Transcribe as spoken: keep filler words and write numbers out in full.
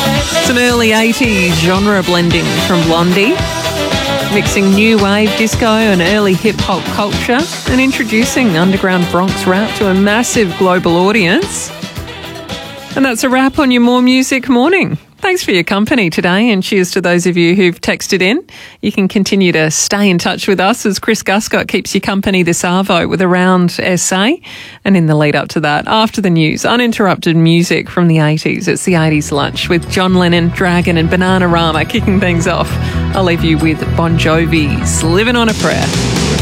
Some early eighties genre blending from Blondie, mixing new wave disco and early hip-hop culture and introducing underground Bronx rap to a massive global audience. And that's a wrap on your More Music morning. Thanks for your company today, and cheers to those of you who've texted in. You can continue to stay in touch with us as Chris Guscott keeps you company this arvo with Around S A. And in the lead up to that, after the news, uninterrupted music from the eighties. It's the eighties lunch with John Lennon, Dragon and Bananarama kicking things off. I'll leave you with Bon Jovi's Living on a Prayer.